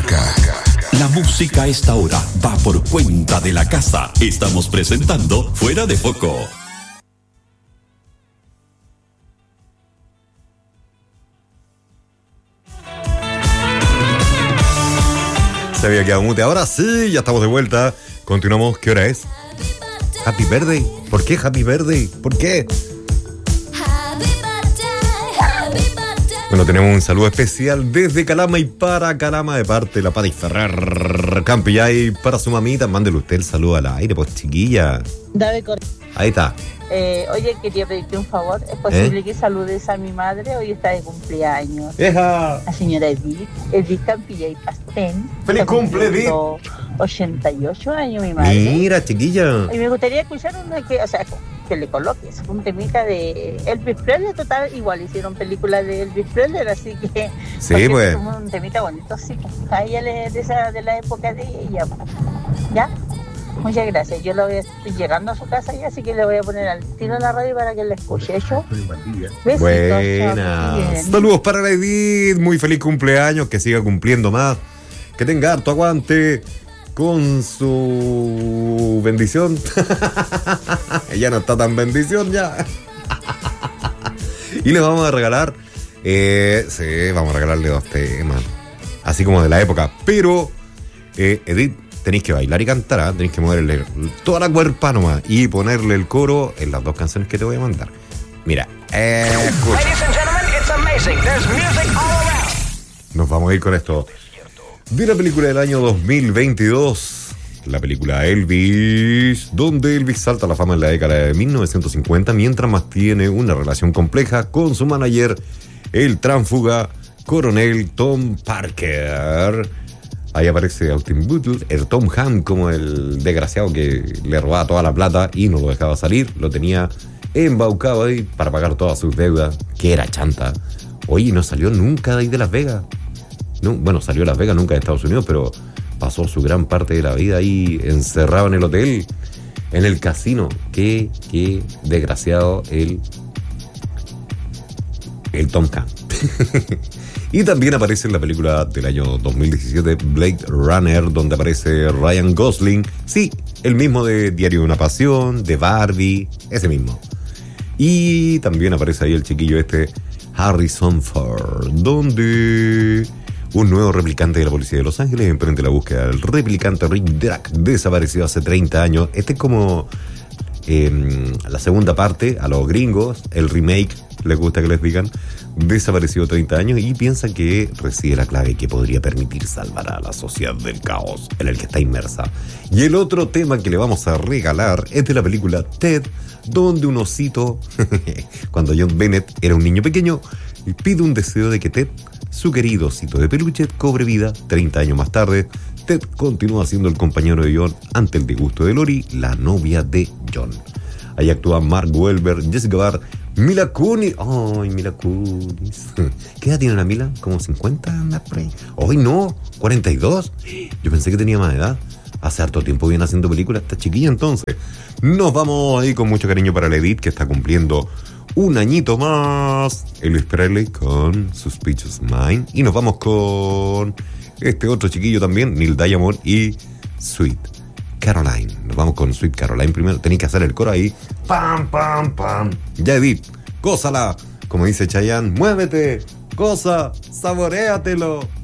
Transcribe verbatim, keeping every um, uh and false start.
acá. La música a esta hora va por cuenta de la casa. Estamos presentando Fuera de Foco. Se había quedado mute. Ahora sí, ya estamos de vuelta. Continuamos. ¿Qué hora es? Happy Birthday. ¿Por qué Happy Birthday? ¿Por qué? Bueno, tenemos un saludo especial desde Calama y para Calama de parte de la Pati Ferrer Campillay para su mamita. Mándele usted el saludo al aire, pues chiquilla. Dame cor- Ahí está. eh, Oye, quería pedirte un favor. ¿Es posible ¿Eh? que saludes a mi madre? Hoy está de cumpleaños. ¡Eja! La señora Edith, Edith Campillay Pastén. ¡Feliz cumple, Edith! ochenta y ocho años mi madre. Mira, chiquilla. Y me gustaría escuchar una que, o sea, que le coloques un temita de Elvis Presley. Total, igual hicieron películas de Elvis Presley, así que Sí, pues. un temita bonito, sí. A ella le, de, esa, de la época de ella. ¿Ya? Muchas gracias. Yo lo voy a, estoy llegando a su casa ya, así que le voy a poner al tiro en la radio para que la escuche. ¿Hecho? Besitos. Buenas. Chao. Saludos para la Edith. Muy feliz cumpleaños. Que siga cumpliendo más. Que tenga harto aguante con su bendición. Ya no está tan bendición ya. Y le vamos a regalar. Eh, sí, vamos a regalarle dos temas. Así como de la época. Pero, eh, Edith, tenéis que bailar y cantar, ¿eh? Tenéis que moverle toda la cuerpa nomás y ponerle el coro en las dos canciones que te voy a mandar. Mira, eh, escucha. Nos vamos a ir con esto. De la película del año dos mil veintidós, la película Elvis, donde Elvis salta a la fama en la década de mil novecientos cincuenta mientras mantiene una relación compleja con su manager, el tránsfuga coronel Tom Parker. Ahí aparece Austin Butler, el Tom Hanks como el desgraciado que le robaba toda la plata y no lo dejaba salir, lo tenía embaucado ahí para pagar todas sus deudas, que era chanta. Oye, no salió nunca de ahí de Las Vegas. No, bueno, salió de Las Vegas, nunca de Estados Unidos, pero pasó su gran parte de la vida ahí encerrado en el hotel, en el casino. Qué, qué desgraciado el, el Tom Hanks. Y también aparece en la película del año dos mil diecisiete, Blade Runner, donde aparece Ryan Gosling. Sí, el mismo de Diario de una Pasión, de Barbie, ese mismo. Y también aparece ahí el chiquillo este, Harrison Ford, donde un nuevo replicante de la policía de Los Ángeles emprende la búsqueda del replicante Rick Drack, desaparecido hace treinta años. Este es como eh, la segunda parte a los gringos, el remake, les gusta que les digan, desaparecido treinta años y piensa que reside la clave que podría permitir salvar a la sociedad del caos en el que está inmersa. Y el otro tema que le vamos a regalar es de la película Ted, donde un osito, cuando John Bennett era un niño pequeño, pide un deseo de que Ted, su querido osito de peluche, cobre vida. Treinta años más tarde, Ted continúa siendo el compañero de John ante el disgusto de Lori, la novia de John. Ahí actúan Mark Wahlberg, Jessica Biel, Mila Kunis. ¡Ay, Mila Kunis! ¿Qué edad tiene la Mila? ¿Como cincuenta? ¿Anda por ahí? ¡Ay, no! ¿cuarenta y dos? Yo pensé que tenía más edad. Hace harto tiempo viene haciendo películas esta chiquilla, entonces. Nos vamos ahí con mucho cariño para la Edith, que está cumpliendo un añito más. Elvis Presley con Suspicious Mind. Y nos vamos con este otro chiquillo también, Neil Diamond y Sweet Caroline. Nos vamos con Sweet Caroline primero. Tenéis que hacer el coro ahí. Pam, pam, pam. Ya, Edith, gózala. Como dice Chayanne, muévete, goza, saboréatelo.